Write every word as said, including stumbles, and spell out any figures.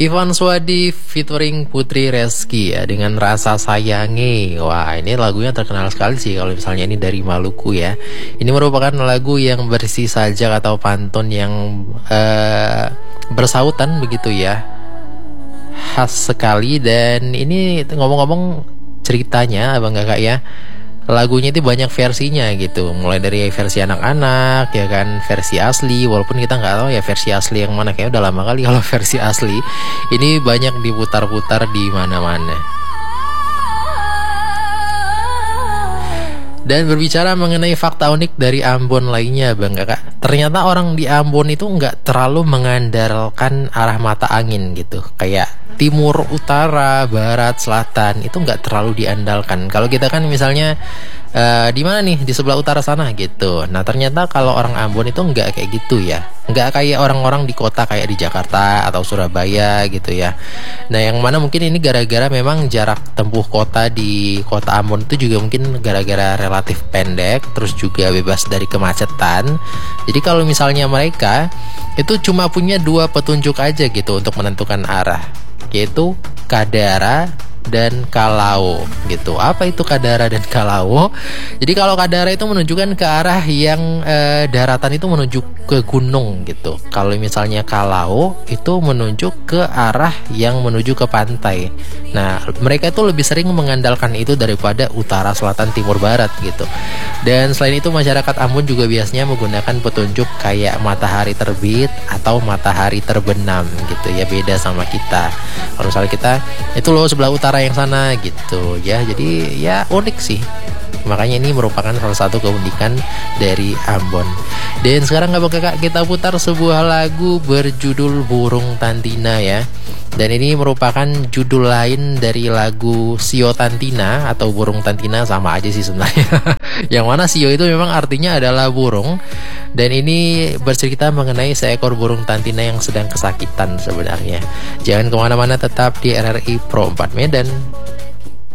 Ivan Swadi featuring Putri Reski ya dengan Rasa Sayangi. Wah, ini lagunya terkenal sekali sih kalau misalnya ini dari Maluku ya. Ini merupakan lagu yang bersih sajak atau pantun yang uh, bersautan begitu ya. Khas sekali. Dan ini ngomong-ngomong ceritanya Abang Kakak ya, lagunya itu banyak versinya gitu, mulai dari versi anak-anak ya kan, versi asli, walaupun kita nggak tahu ya versi asli yang mana, kayak udah lama kali kalau versi asli ini banyak diputar-putar di mana-mana. Dan berbicara mengenai fakta unik dari Ambon lainnya Bang Kakak, ternyata orang di Ambon itu nggak terlalu mengandalkan arah mata angin gitu, kayak timur, utara, barat, selatan itu nggak terlalu diandalkan. Kalau kita kan misalnya uh, di mana nih, di sebelah utara sana gitu. Nah ternyata kalau orang Ambon itu nggak kayak gitu ya, nggak kayak orang-orang di kota kayak di Jakarta atau Surabaya gitu ya. Nah yang mana mungkin ini gara-gara memang jarak tempuh kota di kota Ambon itu juga mungkin gara-gara relatif pendek, terus juga bebas dari kemacetan. Jadi kalau misalnya mereka itu cuma punya dua petunjuk aja gitu untuk menentukan arah, yaitu Kadara dan Kalau gitu. Apa itu Kadara dan Kalau? Jadi kalau Kadara itu menunjukkan ke arah yang eh, daratan itu menuju ke gunung gitu. Kalau misalnya Kalau itu menunjuk ke arah yang menuju ke pantai. Nah, mereka itu lebih sering mengandalkan itu daripada utara, selatan, timur, barat gitu. Dan selain itu masyarakat Ambon juga biasanya menggunakan petunjuk kayak matahari terbit atau matahari terbenam gitu ya, beda sama kita. Kalau misalnya kita itu loh sebelah utara yang sana gitu ya, jadi ya unik sih. Makanya ini merupakan salah satu keunikan dari Ambon. Dan sekarang Abang Kakak kita putar sebuah lagu berjudul Burung Tantina ya. Dan ini merupakan judul lain dari lagu Sio Tantina atau Burung Tantina, sama aja sih sebenarnya. Yang mana Sio itu memang artinya adalah burung. Dan ini bercerita mengenai seekor burung Tantina yang sedang kesakitan sebenarnya. Jangan kemana-mana, tetap di R R I Pro empat Medan.